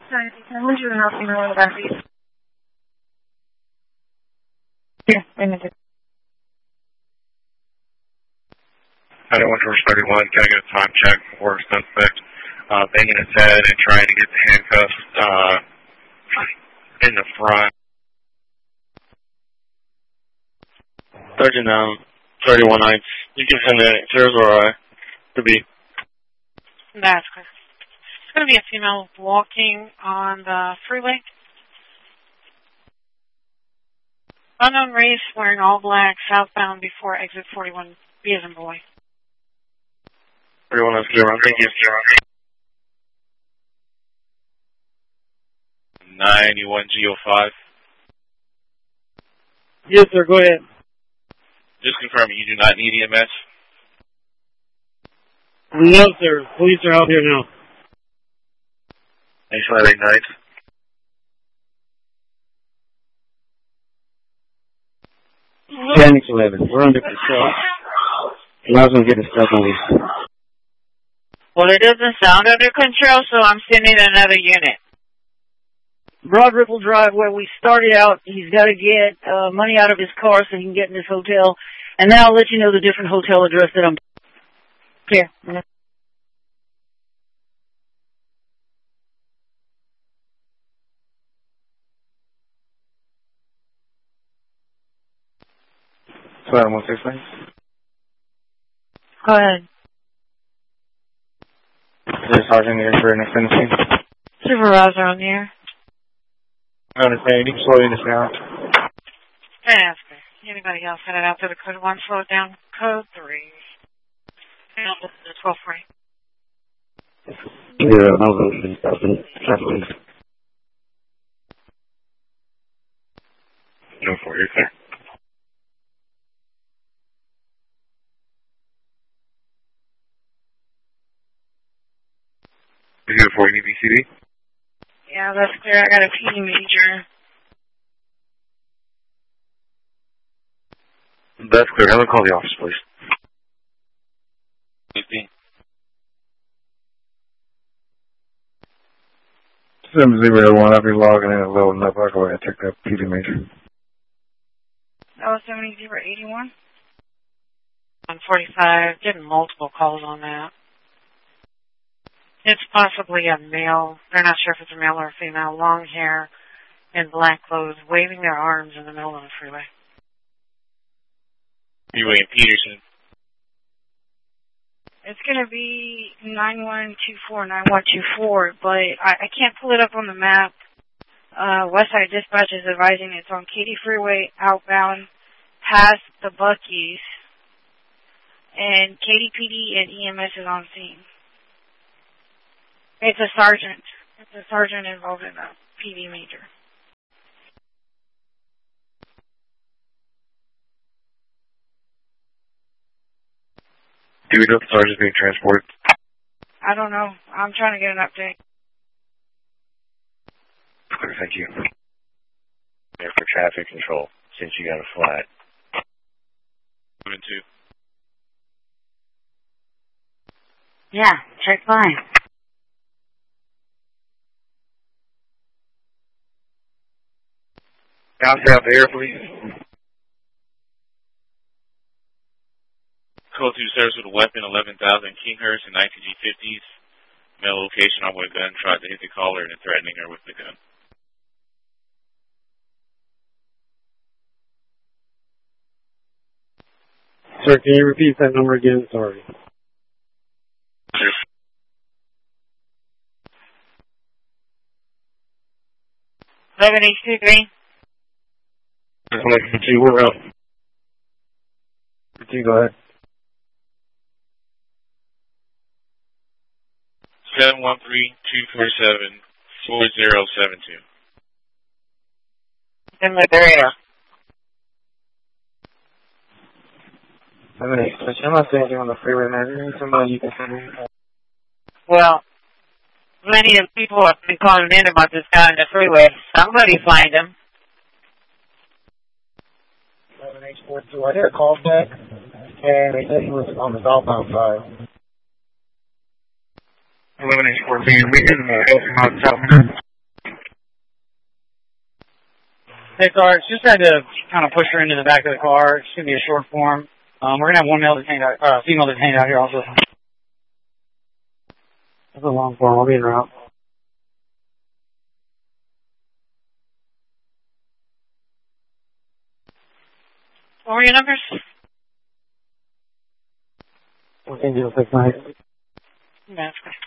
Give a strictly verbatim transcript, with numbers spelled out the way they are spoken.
Sorry, can I you help me know about these? Yeah, I need it. I don't want to thirty-one. Can I get a time check for suspect uh, banging his head and trying to get the handcuffs uh, in the front? thirty-nine, thirty-one nights. You can send the answers or I to be. That's good. It's going to be a female walking on the freeway. Unknown race, wearing all black, southbound before exit forty-one. B as in boy. thirty-one, that's clear. Thank you. ninety-one G O five. Yes, sir. Go ahead. Just confirming you do not need E M S. No, sir. Police are out here now. Thanks for that night. ten eleven. We're under control. Allows them to get the stuff on these. Well, it doesn't sound under control, so I'm sending another unit. Broad Ripple Drive, where we started out, he's got to get uh, money out of his car so he can get in this hotel. And then I'll let you know the different hotel address that I'm here. Sorry, one six nine. Go ahead. There's Sergeant here for an offense. Supervisor on the air. I understand. You can slow in this now. Ask me. Anybody else headed out to the code one? Slow it down. Code three. twelve three. Yeah, I was listening. No, for you, sir. Is it for any B C D? Yeah, that's clear. I got a P D major. That's clear. Have them call the office, please. fifteen. seven zero one, I'll be logging in and loading up. I'll go ahead and check that P D major. Oh, seventy zero eighty one. one forty-five. Getting multiple calls on that. It's possibly a male. They're not sure if it's a male or a female. Long hair in black clothes, waving their arms in the middle of the freeway. Freeway in Peterson. It's going to be nine one two four, nine one two four, but I, I can't pull it up on the map. Uh, Westside Dispatch is advising it's on Katy Freeway outbound past the Buc-ee's, and K D P D and E M S is on scene. It's a sergeant. It's a sergeant involved in a P D major. Do we know if the sergeant's being transported? I don't know. I'm trying to get an update. Clear, thank you. There for traffic control, since you got a flat. Moving two. Yeah, check line. Now stay out there, please. Code two service with a weapon, eleven thousand Kinghurst and nineteen G fifties. Male location on with gun, tried to hit the caller and threatening her with the gun. Sir, can you repeat that number again? Sorry. eleven H two three. G, we're up. G, go ahead. seven one three, two four seven, four zero seven two. In the area. I'm going to I'm not saying anything on the freeway, man. Is there somebody you can send me? Well, many of the people have been calling in about this guy on the freeway. Somebody find him. eleven H forty-two, I had a call back, and they said he was on the southbound side. eleven H fourteen, we can uh, help him out southbound. Hey, Sarge, just had to kind of push her into the back of the car. It's going to be a short form. Um, we're going to have one male detained out, uh, female detained out here also. That's a long form. I'll be in route. What were your numbers? fourteen zero six nine. That's good.